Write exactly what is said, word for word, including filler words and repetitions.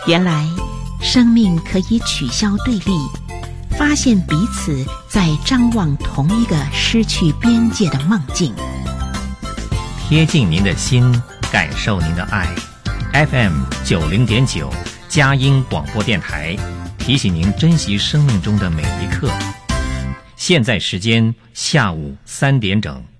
原来生命可以取消对立，发现彼此在张望同一个失去边界的梦境。 贴近您的心，感受您的爱。F M 九零点九佳音广播电台提醒您珍惜生命中的每一刻。现在时间下午三点整。